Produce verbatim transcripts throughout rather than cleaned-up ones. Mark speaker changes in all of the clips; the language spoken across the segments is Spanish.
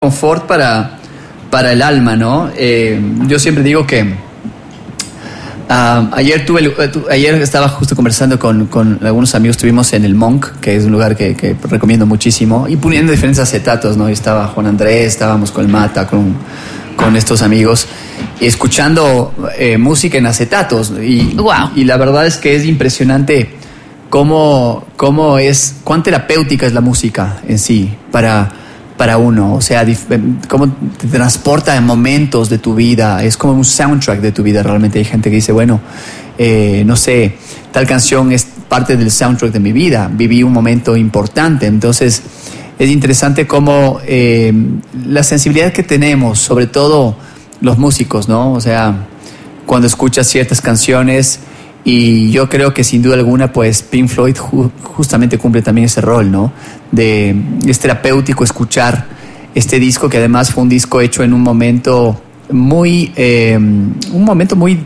Speaker 1: confort para, para el alma, ¿no? Eh, yo siempre digo que Uh, ayer tuve, uh, ayer estaba justo conversando con, con algunos amigos, estuvimos en el Monk, que es un lugar que, que recomiendo muchísimo, y poniendo diferentes acetatos, ¿no? Y estaba Juan Andrés, estábamos con el Mata, con, con estos amigos, escuchando eh, música en acetatos, y,
Speaker 2: wow.
Speaker 1: y la verdad es que es impresionante cómo, cómo es, cuán terapéutica es la música en sí para... para uno, o sea, dif- cómo te transporta en momentos de tu vida, es como un soundtrack de tu vida. Realmente hay gente que dice, bueno, eh, no sé, tal canción es parte del soundtrack de mi vida, viví un momento importante. Entonces es interesante cómo eh, la sensibilidad que tenemos, sobre todo los músicos, ¿no? O sea, cuando escuchas ciertas canciones, y yo creo que sin duda alguna, pues Pink Floyd ju- justamente cumple también ese rol, ¿no? De, es terapéutico escuchar este disco, que además fue un disco hecho en un momento muy, eh, un momento muy,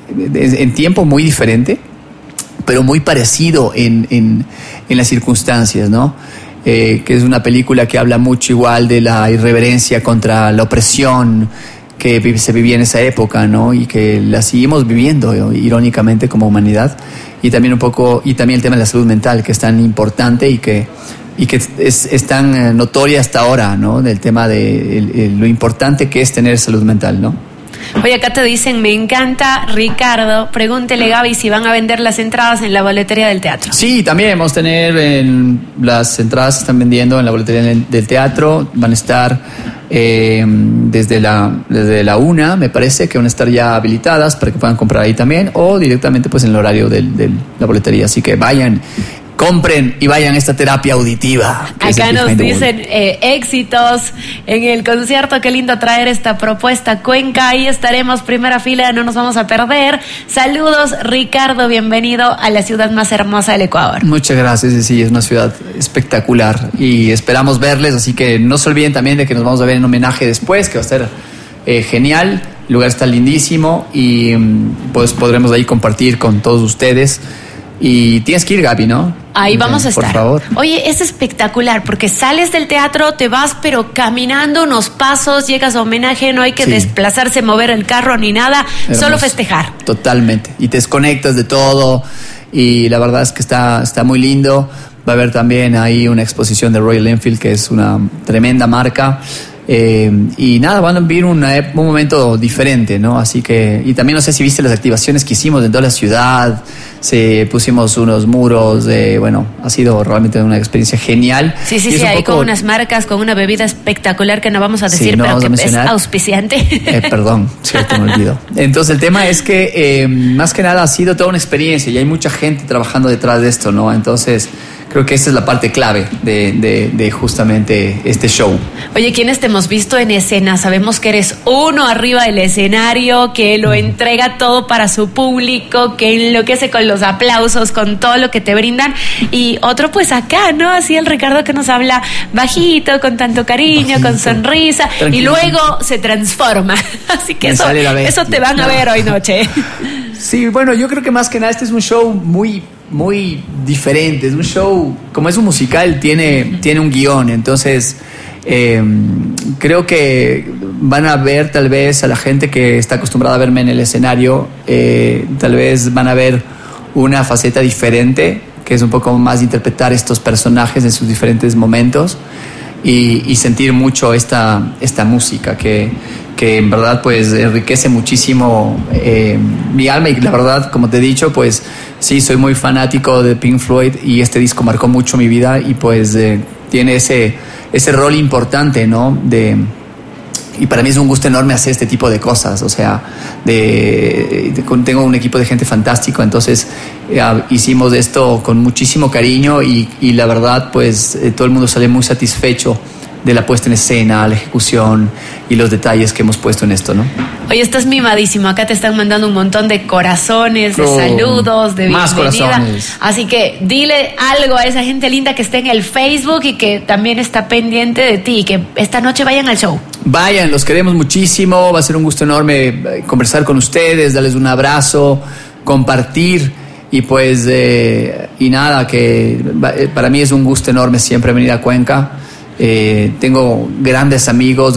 Speaker 1: en tiempo muy diferente, pero muy parecido en, en, en las circunstancias, ¿no? Eh, que es una película que habla mucho igual de la irreverencia contra la opresión que se vivía en esa época, ¿no? Y que la seguimos viviendo, ¿no? Irónicamente, como humanidad. Y también un poco, y también el tema de la salud mental, que es tan importante y que, y que es, es tan notoria hasta ahora, ¿no? Del tema de el, el, lo importante que es tener salud mental, ¿no?
Speaker 2: Oye, acá te dicen, me encanta Ricardo, pregúntele Gaby si van a vender las entradas en la boletería del teatro.
Speaker 1: Sí, también vamos a tener en, las entradas se están vendiendo en la boletería del teatro, van a estar eh, desde la desde la una, me parece que van a estar ya habilitadas para que puedan comprar ahí también, o directamente pues en el horario de la boletería, así que vayan, compren y vayan a esta terapia auditiva.
Speaker 2: Acá nos dicen eh, éxitos en el concierto, qué lindo traer esta propuesta Cuenca, ahí estaremos, primera fila, no nos vamos a perder. Saludos Ricardo, bienvenido a la ciudad más hermosa del Ecuador.
Speaker 1: Muchas gracias, sí, es una ciudad espectacular y esperamos verles, así que no se olviden también de que nos vamos a ver en homenaje después, que va a ser eh, genial, el lugar está lindísimo y pues podremos ahí compartir con todos ustedes. Y tienes que ir, Gaby, ¿no?
Speaker 2: Ahí vamos a estar.
Speaker 1: Por favor.
Speaker 2: Oye, es espectacular porque sales del teatro, te vas pero caminando unos pasos, llegas a homenaje, no hay que sí. desplazarse, mover el carro ni nada, hermoso. Solo festejar.
Speaker 1: Totalmente. Y te desconectas de todo y la verdad es que está, está muy lindo. Va a haber también ahí una exposición de Royal Enfield, que es una tremenda marca. Eh, y nada, van a vivir una, un momento diferente, ¿no? Así que, y también no sé si viste las activaciones que hicimos en toda la ciudad, se pusimos unos muros, de, bueno, ha sido realmente una experiencia genial.
Speaker 2: Sí, sí, sí, hay poco... con unas marcas, con una bebida espectacular que no vamos a decir,
Speaker 1: sí, no
Speaker 2: pero
Speaker 1: vamos
Speaker 2: que
Speaker 1: a
Speaker 2: es auspiciante.
Speaker 1: Eh, perdón, cierto, me olvido. Entonces el tema es que eh, más que nada ha sido toda una experiencia y hay mucha gente trabajando detrás de esto, ¿no? Entonces creo que esa es la parte clave de, de, de justamente este show.
Speaker 2: Oye, ¿quiénes te hemos visto en escena? Sabemos que eres uno arriba del escenario, que lo entrega todo para su público, que enloquece con los aplausos, con todo lo que te brindan. Y otro pues acá, ¿no? Así el Ricardo que nos habla bajito, con tanto cariño, bajito, con sonrisa. Tranquilo. Y luego se transforma. Así que eso, eso te van a ver hoy noche.
Speaker 1: Sí, bueno, yo creo que más que nada este es un show muy... muy diferente, es un show, como es un musical, tiene, tiene un guión, entonces eh, creo que van a ver tal vez a la gente que está acostumbrada a verme en el escenario, eh, tal vez van a ver una faceta diferente, que es un poco más interpretar estos personajes en sus diferentes momentos y, y sentir mucho esta, esta música que que en verdad pues enriquece muchísimo eh, mi alma y la verdad, como te he dicho, pues sí, soy muy fanático de Pink Floyd y este disco marcó mucho mi vida y pues eh, tiene ese, ese rol importante, ¿no? De, y para mí es un gusto enorme hacer este tipo de cosas, o sea, de, de, tengo un equipo de gente fantástico, entonces eh, hicimos esto con muchísimo cariño y, y la verdad pues eh, todo el mundo sale muy satisfecho de la puesta en escena, la ejecución y los detalles que hemos puesto en esto, ¿no?
Speaker 2: Oye, estás mimadísimo. Acá te están mandando un montón de corazones, de oh, saludos, de
Speaker 1: más
Speaker 2: bienvenida.
Speaker 1: Corazones.
Speaker 2: Así que dile algo a esa gente linda que está en el Facebook y que también está pendiente de ti. Que esta noche vayan al show.
Speaker 1: Vayan, los queremos muchísimo. Va a ser un gusto enorme conversar con ustedes, darles un abrazo, compartir. Y pues, eh, y nada, que para mí es un gusto enorme siempre venir a Cuenca. Eh, tengo grandes amigos,